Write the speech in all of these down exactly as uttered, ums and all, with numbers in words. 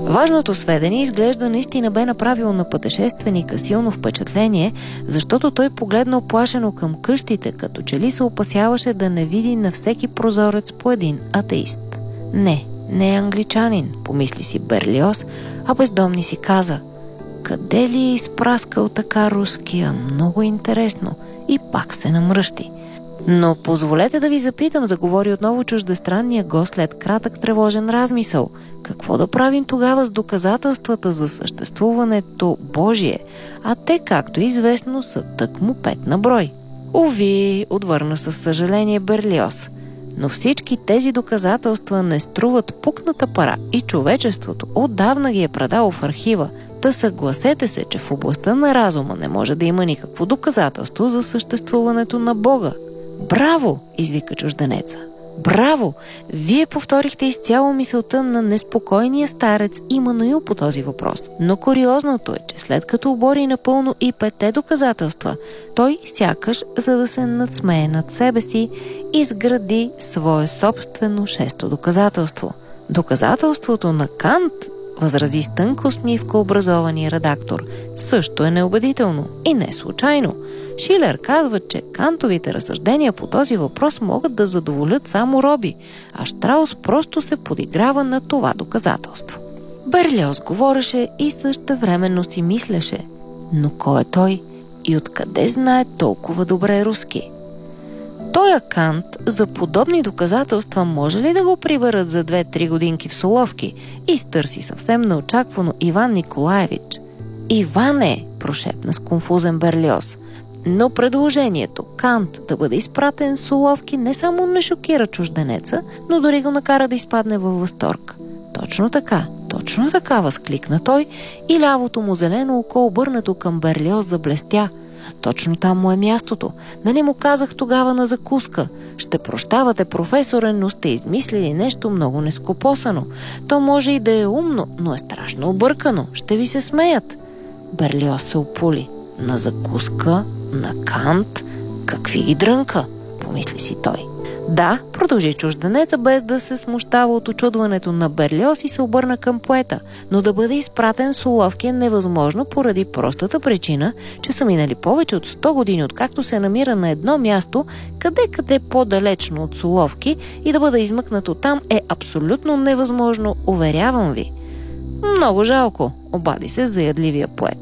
Важното сведение изглежда наистина бе направило на пътешественика силно впечатление, защото той погледна оплашено към къщите, като че ли се опасяваше да не види на всеки прозорец по един атеист. Не, не е англичанин, помисли си Берлиоз, а бездомни си каза: къде ли е изпраскал така руския? Много интересно. И пак се намръщи. Но позволете да ви запитам, заговори отново чуждестранния гост след кратък тревожен размисъл. Какво да правим тогава с доказателствата за съществуването Божие? А те, както известно, са тъкмо пет на брой. Уви, отвърна със съжаление Берлиоз. Но всички тези доказателства не струват пукната пара и човечеството отдавна ги е предало в архива. Та съгласете се, че в областта на разума не може да има никакво доказателство за съществуването на Бога. Браво! Извика чужденеца. Браво! Вие повторихте изцяло мисълта на неспокойния старец Имануил по този въпрос. Но куриозното е, че след като обори напълно и петте доказателства, той сякаш, за да се надсмее над себе си, изгради свое собствено шесто доказателство. Доказателството на Кант, възрази с тънка усмивка образования редактор, също е неубедително и не случайно. Шилер казва, че Кантовите разсъждения по този въпрос могат да задоволят само роби, а Штраус просто се подиграва на това доказателство. Берлиоз говореше и същевременно си мислеше: но кой е той и откъде знае толкова добре руски? Тоя Кант за подобни доказателства може ли да го приберат за две-три годинки в Соловки? Изтърси съвсем неочаквано Иван Николаевич. Иване, прошепна с конфузен Берлиоз. Но предложението Кант да бъде изпратен в Соловки не само не шокира чужденеца, но дори го накара да изпадне във възторг. Точно така, точно така, възкликна той и лявото му зелено око, обърнато към Берлиоз, заблестя. Точно там му е мястото. Нали му казах тогава на закуска: ще прощавате, професоре, но сте измислили нещо много нескопосано. То може и да е умно, но е страшно объркано. Ще ви се смеят. Берлиоз се опули. На закуска? На Кант? Какви ги дрънка? Помисли си той. Да, продължи чужденеца, без да се смущава от очудването на Берлиоз, и се обърна към поета, но да бъде изпратен в Соловки е невъзможно поради простата причина, че са минали повече от сто години, откакто се намира на едно място, къде-къде по-далечно от Соловки, и да бъде измъкнато там е абсолютно невъзможно, уверявам ви. Много жалко, обади се заядливия поет.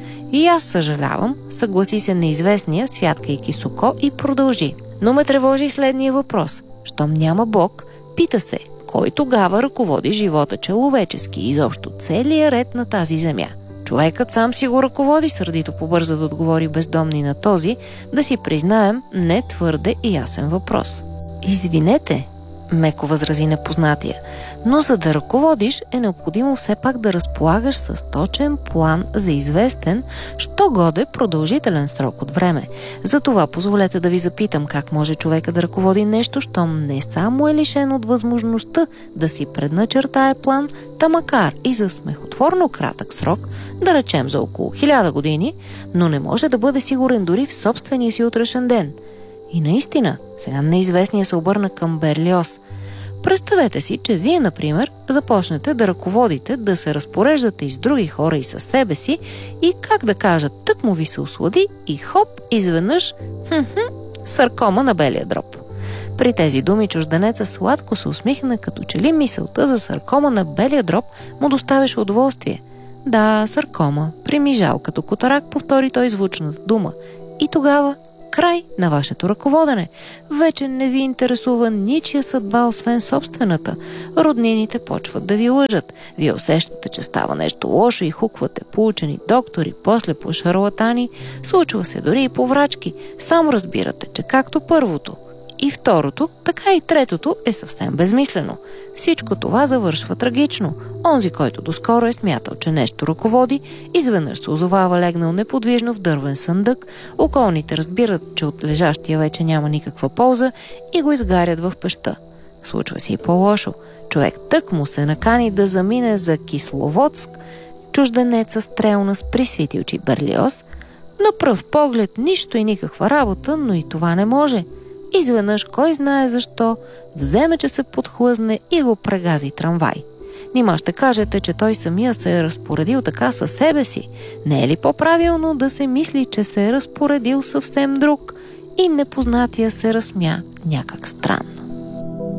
И аз съжалявам, съгласи се неизвестния, святкайки с око, и продължи. Но ме тревожи следния въпрос. Щом няма Бог, пита се, кой тогава ръководи живота человечески и изобщо целия ред на тази земя? Човекът сам си го ръководи, сърдито побърза да отговори бездомни на този, да си признаем, не твърде и ясен въпрос. Извинете, меко възрази непознатия, но за да ръководиш е необходимо все пак да разполагаш с точен план за известен, що годе продължителен срок от време. Затова позволете да ви запитам, как може човека да ръководи нещо, щом не само е лишен от възможността да си предначертае план, та макар и за смехотворно кратък срок, да речем за около хиляда години, но не може да бъде сигурен дори в собствения си утрешен ден. И наистина, сега неизвестният се обърна към Берлиоз. Представете си, че вие, например, започнете да ръководите, да се разпореждате и с други хора, и със себе си, и, как да кажа, тък му ви се ослади и хоп, изведнъж, хм-хм, саркома на белия дроб. При тези думи чужденеца сладко се усмихна, като че ли мисълта за саркома на белия дроб му доставяше удоволствие. Да, саркома, примижал като котарак, повтори той звучната дума. И тогава край на вашето ръководене. Вече не ви интересува ничия съдба, освен собствената. Роднините почват да ви лъжат. Вие усещате, че става нещо лошо и хуквате по учени доктори, после по шарлатани. Случва се дори и по врачки. Сам разбирате, че както първото и второто, така и третото е съвсем безмислено. Всичко това завършва трагично. Онзи, който доскоро е смятал, че нещо ръководи, изведнъж се озовава легнал неподвижно в дървен съндък, околните разбират, че от лежащия вече няма никаква полза и го изгарят в пещта. Случва се и по-лошо. Човек тък му се накани да замине за Кисловодск. Чужденеца стрелна с присвити очи Берлиоз. На пръв поглед нищо и никаква работа, но и това не може. Изведнъж, кой знае защо, вземе, че се подхлъзне и го прегази трамвай. Нима ще кажете, че той самия се е разпоредил така със себе си. Не е ли по-правилно да се мисли, че се е разпоредил съвсем друг? И непознатия се разсмя някак странно.